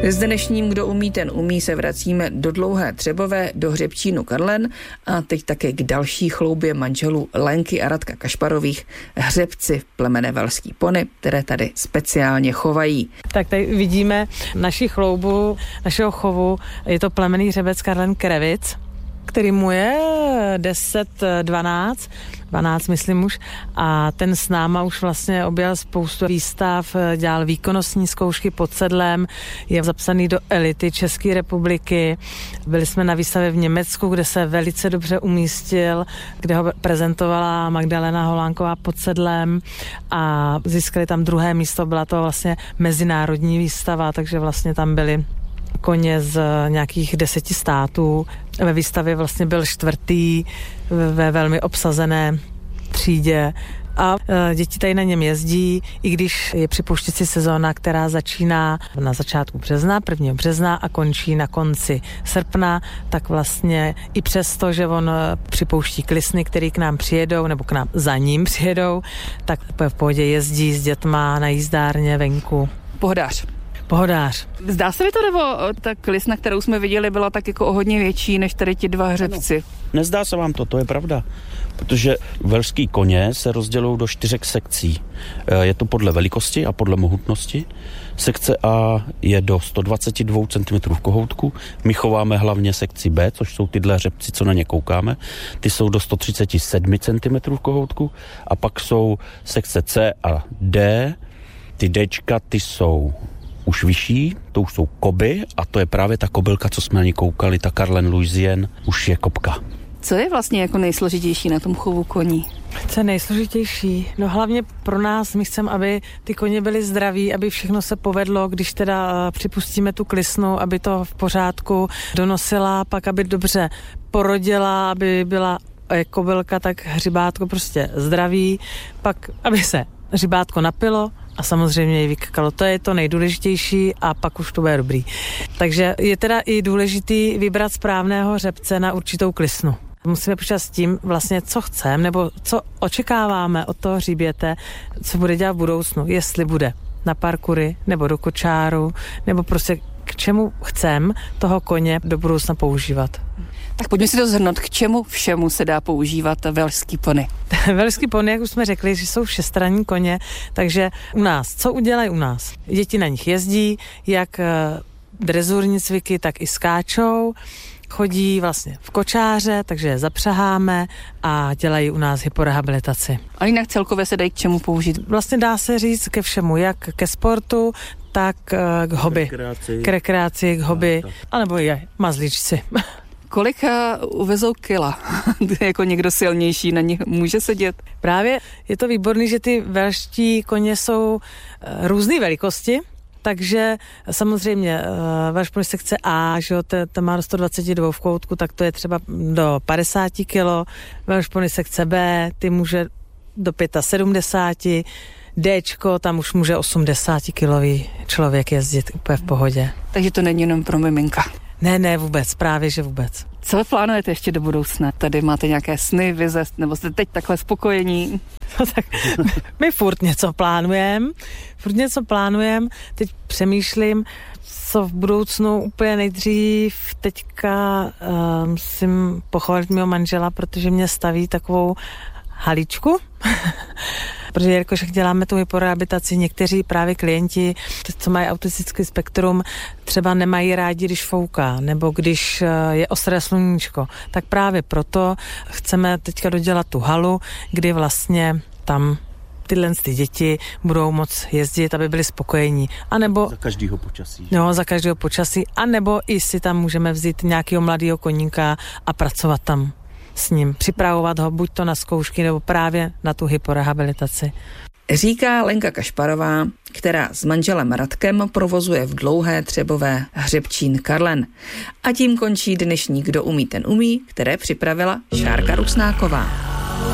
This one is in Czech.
S dnešním Kdo umí, ten umí se vracíme do Dlouhé Třebové, do hřebčínu Karlen a teď také k další chloubě manželů Lenky a Radka Kašparových, hřebci plemene Velský pony, které tady speciálně chovají. Tak tady vidíme naši chloubu, našeho chovu, je to plemenný hřebec Karlen Krevic, který mu je 12 myslím už, a ten s náma už vlastně objel spoustu výstav, dělal výkonnostní zkoušky pod sedlem, je zapsaný do elity České republiky. Byli jsme na výstavě v Německu, kde se velice dobře umístil, kde ho prezentovala Magdalena Holánková pod sedlem a získali tam 2. místo, byla to vlastně mezinárodní výstava, takže vlastně tam byli koně z nějakých 10 států. Ve výstavě vlastně byl 4. ve velmi obsazené třídě a děti tady na něm jezdí, i když je připouštěcí sezóna, která začíná na začátku března, 1. března a končí na konci srpna, tak vlastně i přesto, že on připouští klisny, který k nám přijedou, nebo k nám za ním přijedou, tak v pohodě jezdí s dětma na jízdárně venku. Pohodář. Zdá se mi to, nebo ta klisna, kterou jsme viděli, byla tak jako o hodně větší než tady ti 2 hřebci? Nezdá se vám to je pravda. Protože velský koně se rozdělují do 4 sekcí. Je to podle velikosti a podle mohutnosti. Sekce A je do 122 cm v kohoutku. My chováme hlavně sekci B, což jsou tyhle hřebci, co na ně koukáme. Ty jsou do 137 cm v kohoutku. A pak jsou sekce C a D. Ty Dčka, ty jsou už vyšší, to už jsou koby a to je právě ta kobylka, co jsme na ní koukali, ta Karlen Louisiane, už je kobka. Co je vlastně jako nejsložitější na tom chovu koní? Co je nejsložitější? No hlavně pro nás, my chceme, aby ty koně byly zdraví, aby všechno se povedlo, když teda připustíme tu klisnu, aby to v pořádku donosila, pak aby dobře porodila, aby byla jak kobylka, tak hřibátko prostě zdraví, pak aby se hřibátko napilo a samozřejmě ji vykakalo. To je to nejdůležitější a pak už to bude dobrý. Takže je teda i důležitý vybrat správného hřebce na určitou klisnu. Musíme počítat s tím vlastně, co chceme, nebo co očekáváme od toho hřiběte, co bude dělat v budoucnu, jestli bude na parkury, nebo do kočáru, nebo prostě k čemu chceme toho koně do budoucna používat. Tak pojďme si to shrnout, k čemu všemu se dá používat velský pony. Velský pony, jak už jsme řekli, že jsou všestranní koně, takže u nás, co udělají u nás? Děti na nich jezdí, jak drezurní cviky, tak i skáčou, chodí vlastně v kočáře, takže je zapřaháme a dělají u nás hyporehabilitaci. A jinak celkově se dají k čemu použít? Vlastně dá se říct ke všemu, jak ke sportu, tak k hobby. K rekreaci, k hobby, anebo i mazlíčci. Kolik uvezou kila? Jako někdo silnější na nich může sedět? Právě je to výborný, že ty velští koně jsou různé velikosti, takže samozřejmě váš pony sekce A, že to má do 122 v koutku, tak to je třeba do 50 kg, váš pony sekce B, ty může do 75, Dčko, tam už může 80-kilový člověk jezdit úplně v pohodě. Takže to není jenom pro miminka. Ne, vůbec, právě že vůbec. Co plánujete ještě do budoucna? Tady máte nějaké sny, vize, nebo jste teď takhle spokojení? No tak my furt něco plánujeme. Teď přemýšlím, co v budoucnu úplně nejdřív. Teďka musím pochválit mého manžela, protože mě staví takovou haličku. Protože jakož děláme tu hyporehabilitaci, někteří právě klienti, co mají autistický spektrum, třeba nemají rádi, když fouká, nebo když je ostré sluníčko. Tak právě proto chceme teďka dodělat tu halu, kdy vlastně tam tyhle děti budou moc jezdit, aby byli spokojení. A nebo za každého počasí. No, za každého počasí. A nebo i si tam můžeme vzít nějakého mladého koníka a pracovat tam s ním, připravovat ho buď to na zkoušky, nebo právě na tu hyporehabilitaci. Říká Lenka Kašparová, která s manželem Radkem provozuje v Dlouhé Třebové hřebčín Karlen. A tím končí dnešní Kdo umí, ten umí, které připravila Šárka Rusnáková.